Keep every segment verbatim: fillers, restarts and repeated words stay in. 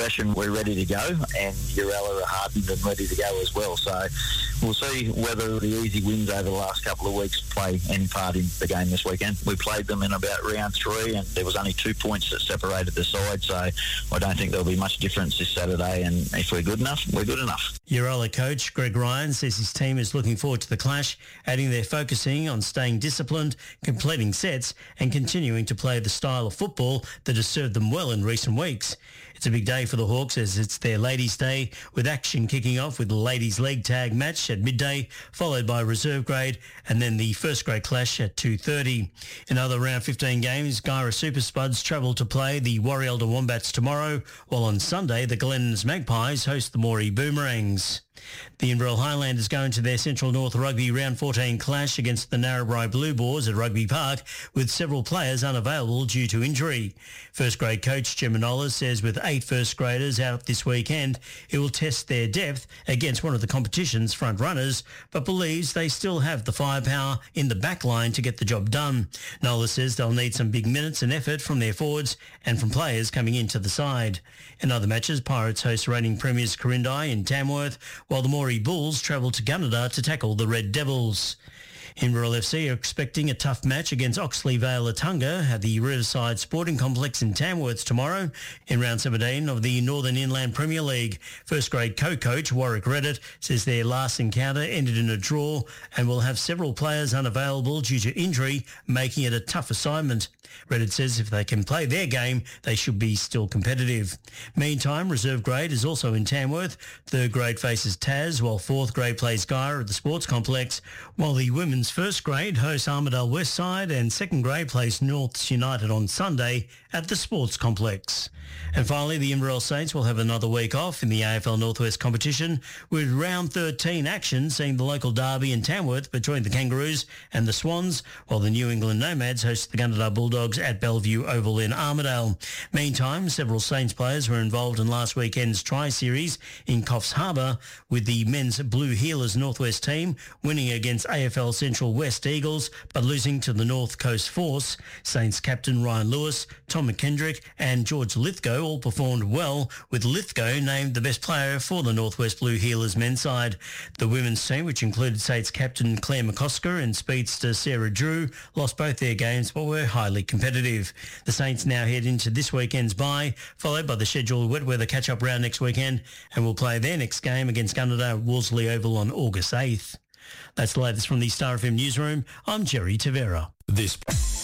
profession, we're ready to go, and Urella are hardened and ready to go as well. So we'll see whether the easy wins over the last couple of weeks play any part in the game this weekend. We played them in about round three, and there was only two points that separated the side, so I don't think there'll be much difference this Saturday, and if we're good enough, we're good enough. Urella coach Greg Ryan says his team is looking forward to the clash, adding they're focusing on staying disciplined, completing sets and continuing to play the style of football that has served them well in recent weeks. It's a big day for the Hawks as it's their Ladies' Day, with action kicking off with the Ladies' Leg Tag match at midday, followed by reserve grade and then the first grade clash at two thirty. In other round fifteen games, Gyra Super Spuds travel to play the Warrielda Wombats tomorrow, while on Sunday the Glenn's Magpies host the Moree Boomerangs. The Inverell Highlanders go into their Central North Rugby Round fourteen clash against the Narrabri Blue Boars at Rugby Park, with several players unavailable due to injury. First grade coach Jim Manola says with eight first graders out this weekend, it will test their depth against one of the competition's front runners, but believes they still have the firepower in the back line to get the job done. Nola says they'll need some big minutes and effort from their forwards and from players coming into the side. In other matches, Pirates host reigning premiers Corindai in Tamworth, while the Moree Bulls travel to Gunnedah to tackle the Red Devils. Inverell F C are expecting a tough match against Oxley Vale Atunga at the Riverside Sporting Complex in Tamworth tomorrow in round seventeen of the Northern Inland Premier League. First grade co-coach Warwick Reddit says their last encounter ended in a draw and will have several players unavailable due to injury, making it a tough assignment. Reddit says if they can play their game, they should be still competitive. Meantime, reserve grade is also in Tamworth. Third grade faces Taz, while fourth grade plays Gyra at the Sports Complex, while the women's first grade hosts Armidale Westside and second grade plays Norths United on Sunday at the Sports Complex. And finally, the Inverell Saints will have another week off in the A F L Northwest competition, with round thirteen action seeing the local derby in Tamworth between the Kangaroos and the Swans, while the New England Nomads host the Gunnedah Bulldogs at Bellevue Oval in Armidale. Meantime, several Saints players were involved in last weekend's tri-series in Coffs Harbour, with the men's Blue Heelers Northwest team winning against A F L Central West Eagles but losing to the North Coast Force. Saints captain Ryan Lewis, Tom McKendrick and George Lithgow all performed well, with Lithgow named the best player for the Northwest Blue Heelers men's side. The women's team, which included Saints captain Claire McCosker and speedster Sarah Drew, lost both their games but were highly competitive. The Saints now head into this weekend's bye, followed by the scheduled wet weather catch-up round next weekend, and will play their next game against Gunnedah at Wolseley Oval on August eighth. That's the latest from the Star F M newsroom. I'm Jerry Tavera. This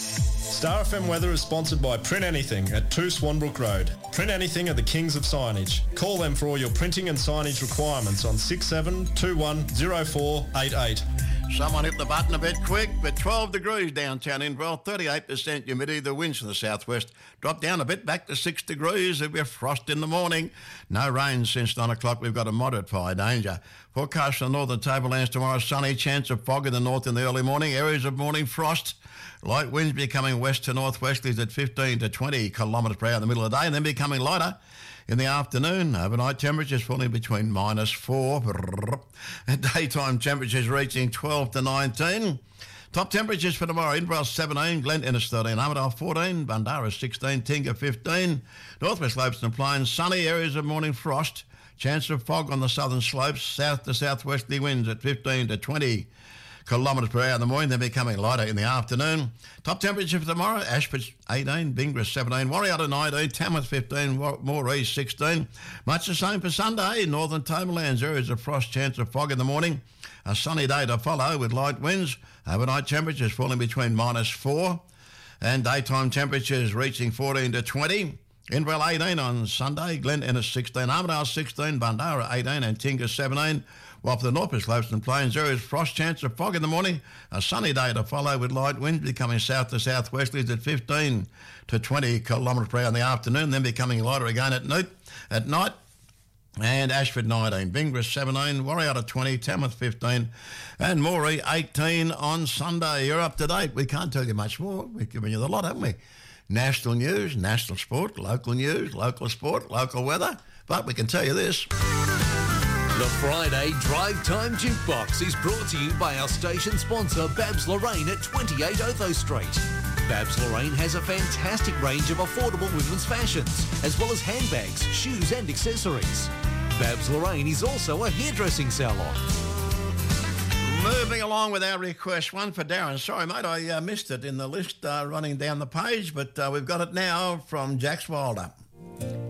Star F M weather is sponsored by Print Anything at two Swanbrook Road. Print Anything are the kings of signage. Call them for all your printing and signage requirements on six seven two one zero four eight eight. Someone hit the button a bit quick, but twelve degrees downtown Inverell, thirty-eight percent humidity. The winds from the southwest drop down a bit, back to six degrees. There'll be a frost in the morning. No rain since nine o'clock. We've got a moderate fire danger. Forecast for the northern tablelands tomorrow, sunny, chance of fog in the north in the early morning. Areas of morning frost. Light winds becoming west to northwesterlies at fifteen to twenty kilometres per hour in the middle of the day, and then becoming lighter in the afternoon. Overnight temperatures falling between minus four. Daytime temperatures reaching twelve to nineteen. Top temperatures for tomorrow: Inverell seventeen, Glen Innes thirteen, Armidale fourteen, Bundarra sixteen, Tinga fifteen. Northwest slopes and plains, sunny, areas of morning frost. Chance of fog on the southern slopes, south to southwesterly winds at fifteen to twenty kilometres per hour in the morning, then becoming lighter in the afternoon. Top temperature for tomorrow: Ashford eighteen, Bingras seventeen, Warrior nineteen, Tamworth fifteen, Moree sixteen. Much the same for Sunday. Northern Tablelands, areas of frost, chance of fog in the morning. A sunny day to follow with light winds. Overnight temperatures falling between minus four and daytime temperatures reaching fourteen to twenty. Inverell eighteen on Sunday, Glen Innes sixteen, Armidale sixteen, Bundarra eighteen and Tinga seventeen. While for the northwest slopes and plains, there is frost, chance of fog in the morning. A sunny day to follow with light winds becoming south to southwesterlies at fifteen to twenty kilometres per hour in the afternoon, then becoming lighter again at night. At night. And Ashford nineteen, Bingras seventeen, Warrior twenty, Tamworth fifteen, and Moree eighteen on Sunday. You're up to date. We can't tell you much more. We've given you the lot, haven't we? National news, national sport, local news, local sport, local weather. But we can tell you this. The Friday Drive Time Jukebox is brought to you by our station sponsor, Babs Lorraine at twenty-eight Otho Street. Babs Lorraine has a fantastic range of affordable women's fashions, as well as handbags, shoes and accessories. Babs Lorraine is also a hairdressing salon. Moving along with our request, one for Darren. Sorry, mate, I uh, missed it in the list uh, running down the page, but uh, we've got it now from Jax Wilder.